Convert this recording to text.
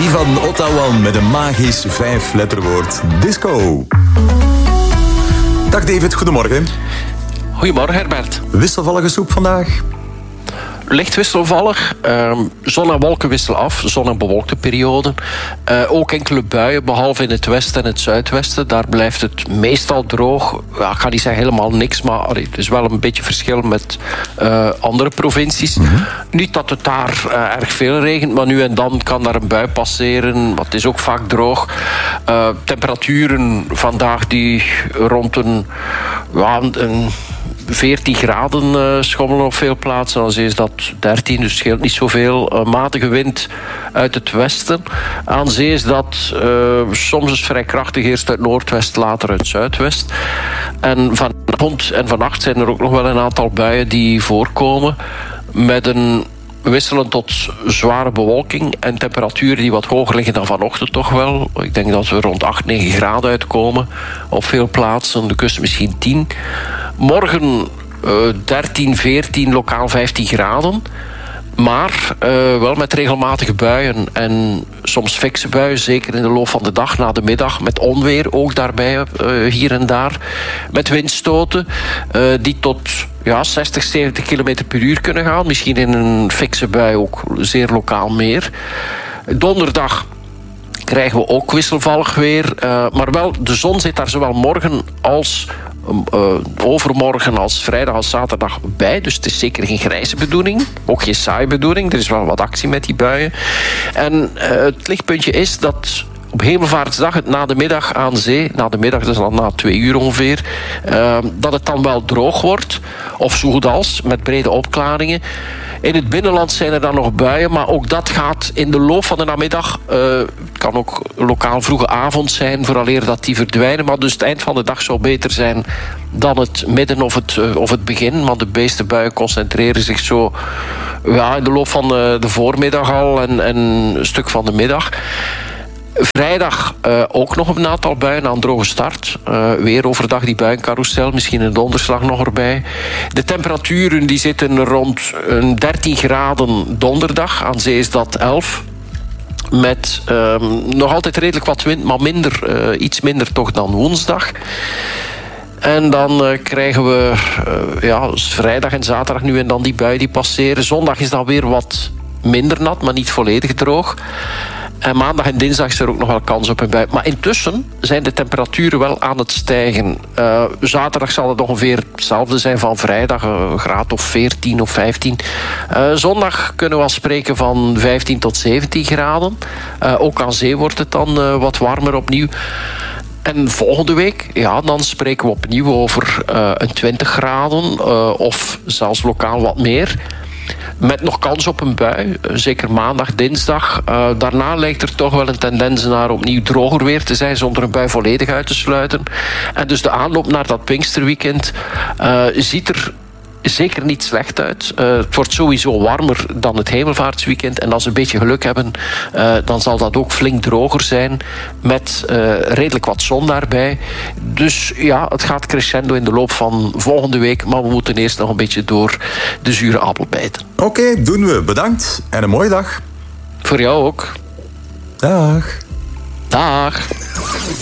Die van Ottawa met een magisch 5-letterwoord. Disco. Dag David, goedemorgen. Goedemorgen Herbert. Wisselvallige soep vandaag? Licht wisselvallig. Zon en wolken wisselen af. Zon- en bewolkte perioden. Ook enkele buien, behalve in het westen en het zuidwesten. Daar blijft het meestal droog. Ja, ik ga niet zeggen helemaal niks, maar het is wel een beetje verschil met andere provincies. Niet dat het daar erg veel regent, maar nu en dan kan daar een bui passeren. Maar het is ook vaak droog. Temperaturen vandaag die rond een 14 graden schommelen op veel plaatsen. Aan zee is dat 13, dus scheelt niet zoveel. Matige wind uit het westen. Aan zee is dat soms is vrij krachtig. Eerst uit noordwest, later uit zuidwest. En vanavond en vannacht zijn er ook nog wel een aantal buien die voorkomen. Met een wisselend tot zware bewolking en temperaturen die wat hoger liggen dan vanochtend toch wel. Ik denk dat we rond 8, 9 graden uitkomen op veel plaatsen. De kust misschien 10. Morgen 13, 14, lokaal 15 graden. Maar wel met regelmatige buien en soms fikse buien. Zeker in de loop van de dag, na de middag. Met onweer ook daarbij, hier en daar. Met windstoten die tot 60, 70 km per uur kunnen gaan. Misschien in een fikse bui ook zeer lokaal meer. Donderdag krijgen we ook wisselvallig weer. Maar wel, de zon zit daar zowel morgen als overmorgen als vrijdag als zaterdag bij. Dus het is zeker geen grijze bedoeling. Ook geen saaie bedoeling. Er is wel wat actie met die buien. En het lichtpuntje is dat op Hemelvaartsdag, het na de middag aan zee, na de middag, dus dan na 2 uur ongeveer, dat het dan wel droog wordt. Of zo goed als, met brede opklaringen. In het binnenland zijn er dan nog buien, maar ook dat gaat in de loop van de namiddag. Het kan ook lokaal vroege avond zijn, vooraleer dat die verdwijnen. Maar dus het eind van de dag zou beter zijn dan het midden of het begin. Want de meeste buien concentreren zich zo in de loop van de voormiddag al en een stuk van de middag. Vrijdag ook nog een aantal buien aan droge start. Weer overdag die buiencarousel, misschien een donderslag nog erbij. De temperaturen die zitten rond 13 graden donderdag. Aan zee is dat 11. Met nog altijd redelijk wat wind, maar iets minder toch dan woensdag. En dan krijgen we vrijdag en zaterdag nu en dan die buien die passeren. Zondag is dan weer wat minder nat, maar niet volledig droog. En maandag en dinsdag is er ook nog wel kans op een bui. Maar intussen zijn de temperaturen wel aan het stijgen. Zaterdag zal het ongeveer hetzelfde zijn van vrijdag. Een graad of 14 of 15. Zondag kunnen we al spreken van 15 tot 17 graden. Ook aan zee wordt het dan wat warmer opnieuw. En volgende week, dan spreken we opnieuw over een 20 graden. Of zelfs lokaal wat meer. Met nog kans op een bui, zeker maandag, dinsdag. Daarna lijkt er toch wel een tendens naar opnieuw droger weer te zijn, zonder een bui volledig uit te sluiten. En dus de aanloop naar dat Pinksterweekend ziet er zeker niet slecht uit. Het wordt sowieso warmer dan het Hemelvaartsweekend. En als we een beetje geluk hebben, dan zal dat ook flink droger zijn. Met redelijk wat zon daarbij. Dus het gaat crescendo in de loop van volgende week. Maar we moeten eerst nog een beetje door de zure appel bijten. Oké, doen we. Bedankt. En een mooie dag. Voor jou ook. Dag. Dag.